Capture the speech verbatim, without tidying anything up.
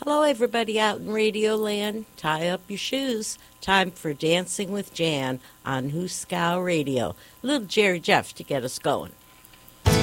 Hello, everybody out in Radio Land. Tie up your shoes. Time for Dancing with Jan on Huskow Radio. Little Jerry Jeff to get us going.